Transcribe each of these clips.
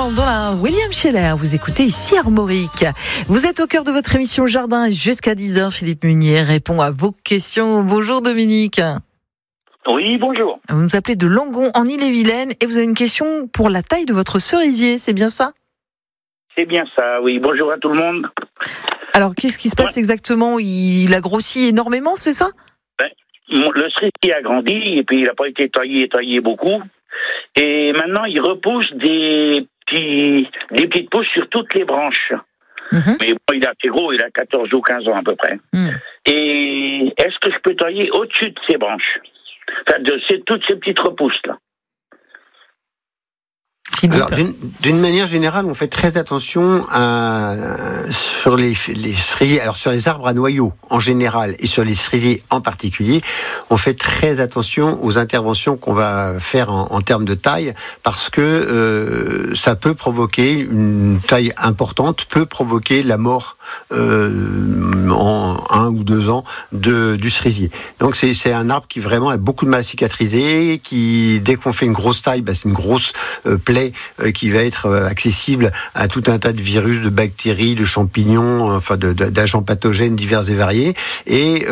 dans la William Scheller. Vous écoutez ici Armorique. Vous êtes au cœur de votre émission Jardin et jusqu'à 10h, Philippe Munier répond à vos questions. Bonjour Dominique. Oui, bonjour. Vous nous appelez de Langon en Ille-et-Vilaine et vous avez une question pour la taille de votre cerisier, c'est bien ça? C'est bien ça, oui. Bonjour à tout le monde. Alors, qu'est-ce qui se passe exactement? Il a grossi énormément, c'est ça? Le cerisier a grandi et puis il n'a pas été taillé beaucoup. Et maintenant, il repousse des petites pousses sur toutes les branches. Mais bon, il est assez gros, il a 14 ou 15 ans à peu près. Et est-ce que je peux tailler au-dessus de ces branches? Enfin, toutes ces petites repousses-là. Alors, d'une manière générale, on fait très attention sur les cerisiers, alors sur les arbres à noyaux en général et sur les cerisiers en particulier, on fait très attention aux interventions qu'on va faire en termes de taille, parce que ça peut provoquer une taille importante, peut provoquer la mort en 1 ou 2 ans du cerisier. Donc c'est un arbre qui vraiment a beaucoup de mal à cicatriser, qui dès qu'on fait une grosse taille, c'est une grosse plaie qui va être accessible à tout un tas de virus, de bactéries, de champignons, enfin d'agents pathogènes divers et variés. Et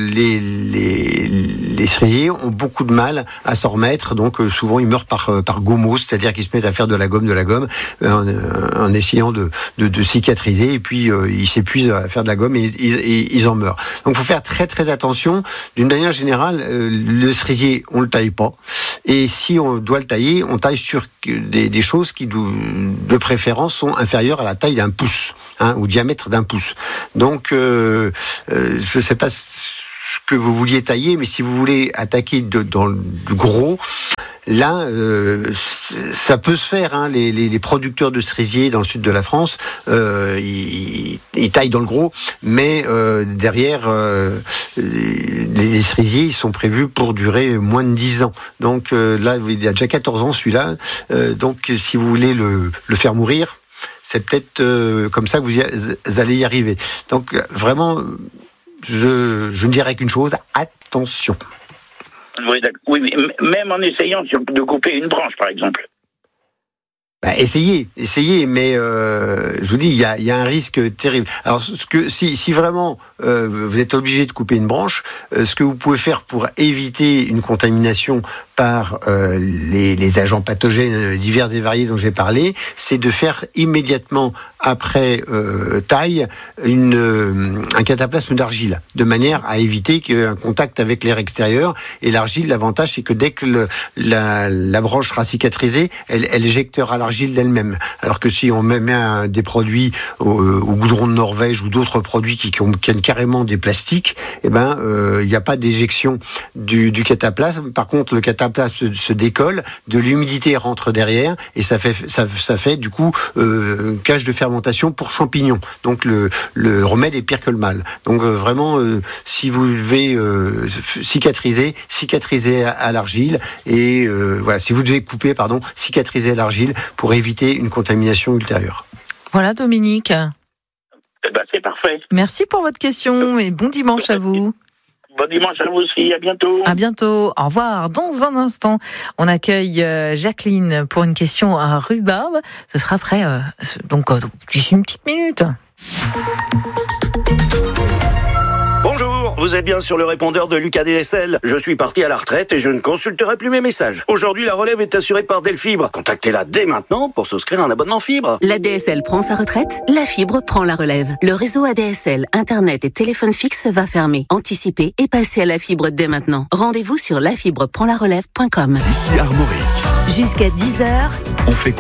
les cerisiers ont beaucoup de mal à s'en remettre, donc souvent ils meurent par gomose, c'est-à-dire qu'ils se mettent à faire de la gomme en essayant de cicatriser, et puis ils s'épuisent à faire de la gomme et ils en meurent. Donc il faut faire très très attention. D'une manière générale, le cerisier on le taille pas, et si on doit le tailler, on taille sur des choses qui de préférence sont inférieures à la taille d'un pouce, au diamètre d'un pouce. Donc je sais pas ce que vous vouliez tailler, mais si vous voulez attaquer dans le gros, là, ça peut se faire. Les producteurs de cerisiers dans le sud de la France, ils taillent dans le gros, mais derrière, les cerisiers, ils sont prévus pour durer moins de 10 ans. Donc là, il y a déjà 14 ans celui-là. Donc si vous voulez le faire mourir, c'est peut-être comme ça que vous allez y arriver. Donc vraiment, je ne dirais qu'une chose, attention. Oui, mais même en essayant de couper une branche, par exemple. Essayez, mais je vous dis, il y a un risque terrible. Alors, si vraiment vous êtes obligé de couper une branche, ce que vous pouvez faire pour éviter une contamination par les agents pathogènes divers et variés dont j'ai parlé, c'est de faire immédiatement après taille un cataplasme d'argile, de manière à éviter un contact avec l'air extérieur. Et l'argile, l'avantage, c'est que dès que la branche sera cicatrisée, elle éjectera l'argile d'elle-même. Alors que si on met des produits au goudron de Norvège ou d'autres produits qui contiennent carrément des plastiques, il n'y a pas d'éjection du cataplasme. Par contre, le cataplasme se décolle, de l'humidité rentre derrière, et ça fait du coup cage de fermentation pour champignons. Donc le remède est pire que le mal. Donc vraiment, si vous devez cicatriser à l'argile, et voilà, si vous devez couper, cicatriser à l'argile pour éviter une contamination ultérieure. Voilà Dominique. C'est parfait. Merci pour votre question et bon dimanche à vous. Bon dimanche à vous aussi, à bientôt. À bientôt, au revoir. Dans un instant, on accueille Jacqueline pour une question à rhubarbe. Ce sera après, d'ici une petite minute. Bonjour, vous êtes bien sur le répondeur de Lucas DSL. Je suis parti à la retraite et je ne consulterai plus mes messages. Aujourd'hui, la relève est assurée par Delfibre. Contactez-la dès maintenant pour souscrire un abonnement fibre. L'ADSL prend sa retraite, la fibre prend la relève. Le réseau ADSL, Internet et téléphone fixe va fermer. Anticipez et passez à la fibre dès maintenant. Rendez-vous sur lafibreprendlarelève.com. Ici Armorique. Jusqu'à 10h. On fait quoi au jardin ?